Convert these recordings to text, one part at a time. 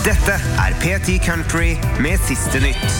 Dette PT Country med siste nytt.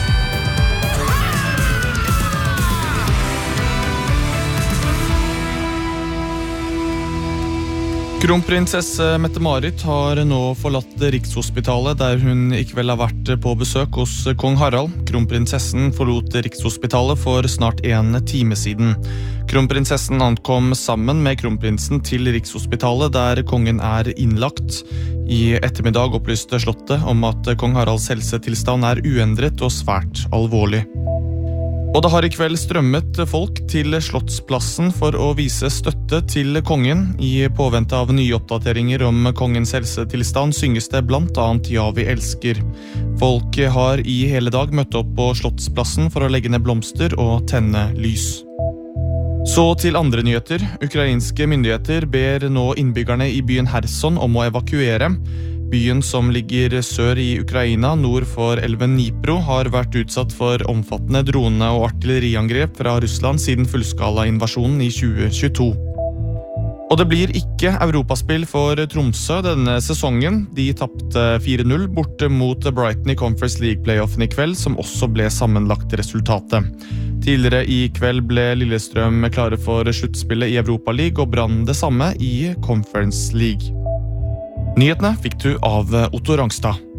Kronprinsesse Mette-Marit har nå forlatt Rikshospitalet, der hun ikke vel har vært på besøk hos kong Harald. Kronprinsessen forlot Rikshospitalet for snart 1 time siden. Kronprinsessen ankom sammen med kronprinsen til Rikshospitalet, der kongen er innlagt. I ettermiddag opplyste slottet om at kong Haralds helsetilstand er uendret og svært alvorlig. Og det har I kveld strømmet folk til Slottsplassen for å vise støtte til kongen. I påvente av nye oppdateringer om kongens helsetilstand synges det blant annet Ja, vi elsker. Folk har I hele dag møtt opp på Slottsplassen for å legge ned blomster og tenne lys. Så til andre nyheter. Ukrainske myndigheter ber nå innbyggerne I byen Kherson om å evakuere. Byen som ligger sør I Ukraina, nord for elven Dnipro, har vært utsatt for omfattende drone- og artilleriangrep fra Russland siden fullskala-invasjonen I 2022. Og det blir ikke Europaspill for Tromsø denne sesongen. De tappte 4-0 borte mot Brighton I Conference League-playoffen I kveld, som også ble sammenlagt resultatet. Tidligere I kveld ble Lillestrøm klare for sluttspillet I Europa League, og Brann det samme I Conference League. Nyhetene fikk du av Otto Rangstad.